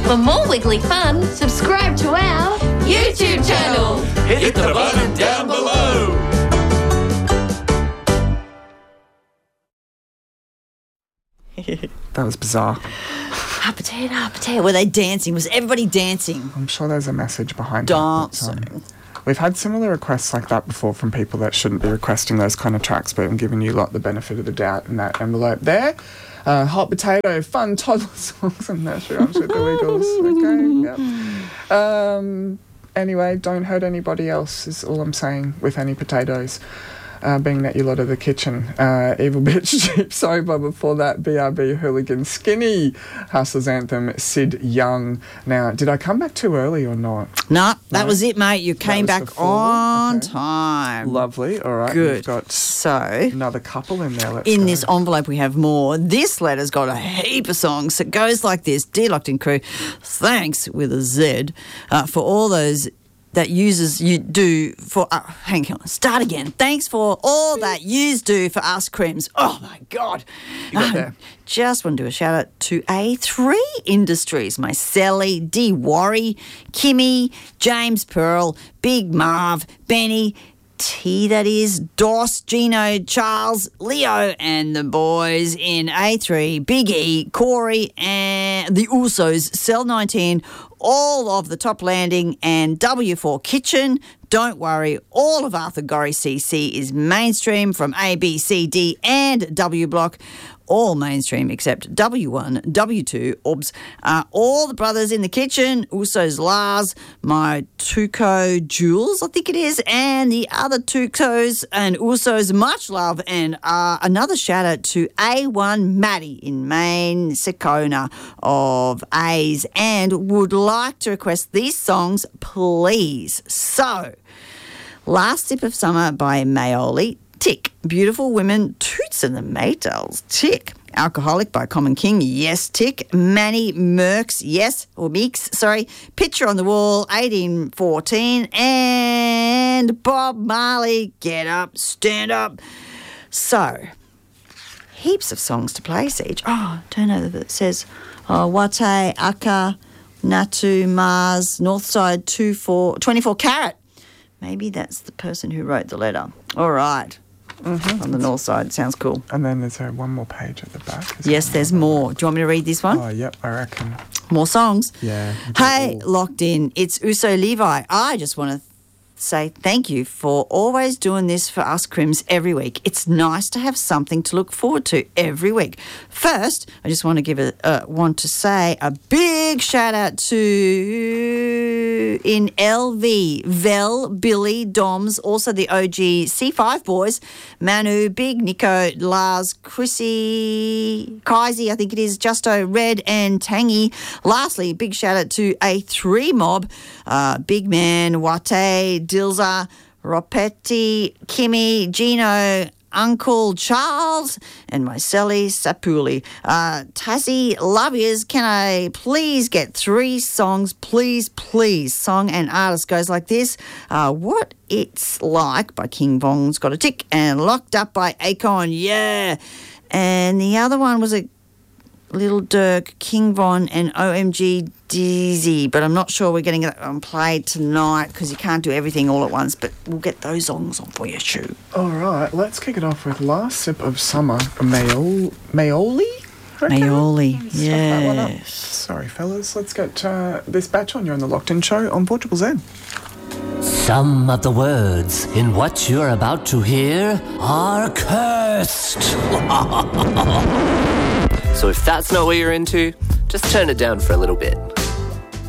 For more Wiggly fun, subscribe to our YouTube channel. Hit the button down below. That was bizarre. Potato. Were they dancing? Was everybody dancing? I'm sure there's a message behind Dancing. it. We've had similar requests like that before from people that shouldn't be requesting those kind of tracks, but I'm giving you the benefit of the doubt in that envelope there. Hot potato, fun toddler songs and nursery rhymes with the Wiggles. Okay, yep. Anyway, don't hurt anybody else is all I'm saying with any potatoes. Being that you lot of the kitchen. Evil Bitch, Cheap Sober. Before that, BRB, Hooligan, Skinny. Hustlers Anthem, Sid Young. Now, did I come back too early or not? No, that was it, mate. You came back before. on time. Lovely. All right. Good. We've got So, another couple in there. Let's in go. this envelope, we have more. This letter's got a heap of songs. It goes like this. Dear Locked In Crew, thanks with a Z for all those that users you do for... hang on, start again. Thanks for all that yous do for us crims. Oh, my God. You got there. Just want to do a shout-out to A3 Industries, my Sally, D. Worry, Kimmy, James Pearl, Big Marv, Benny, T, that is, Doss, Gino, Charles, Leo, and the boys in A3, Big E, Corey, and the Usos, Cell 19, all of the Top Landing and W4 Kitchen. Don't worry, all of Arthur Gorrie CC is mainstream from A, B, C, D, and W Block. All mainstream except W1, W2, OBS. All the brothers in the kitchen, Usos Lars, my Tuco Jules, I think it is, and the other Tucos and Usos, much love. And another shout out to A1 Maddie in Maine, Secona of A's, and would like to request these songs, please. So, Last Sip of Summer by Mayoli. Tick. Beautiful Women, Toots and the Maytals, tick. Alcoholic by Common King, yes, tick. Manny Merks, yes, or Meeks, sorry. Picture on the Wall, 1814. And Bob Marley, Get Up, Stand Up. So, heaps of songs to play, Siege. Oh, turn over that says, Wate, Aka, Natu, Mars, Northside, 24 Carat. Maybe that's the person who wrote the letter. All right. Mm-hmm. On the north side. Sounds cool. And then there's one more page at the back. Yes, there's more. Do you want me to read this one? Oh, yep, I reckon. More songs? Yeah. Hey, Locked In. It's Uso Levi. I just want to say thank you for always doing this for us crims every week. It's nice to have something to look forward to every week. First, I just want to say a big shout out to in LV, Vel, Billy, Doms, also the OG C5 boys, Manu, Big, Nico, Lars, Chrissy, Kaisi, I think it is, Justo, Red and Tangy. Lastly, big shout out to A3 Mob, Big Man, Wate, Dilza, Ropetti, Kimmy, Gino, Uncle Charles, and my Sally Sapuli. Tassie, love yous. Can I please get 3 songs? Please, please. Song and artist goes like this. What It's Like by King Vong's got a tick, and Locked Up by Akon, yeah. And the other one was a Little Dirk, King Von, and OMG Dizzy, but I'm not sure we're getting it on played tonight because you can't do everything all at once, but we'll get those songs on for you, Shoo. All right, let's kick it off with Last Sip of Summer, Mayoli? Mayoli, yes. Sorry, fellas, let's get this batch on. You're on the Locked In Show on Portugal Zen. Some of the words in what you're about to hear are cursed. So if that's not what you're into, just turn it down for a little bit.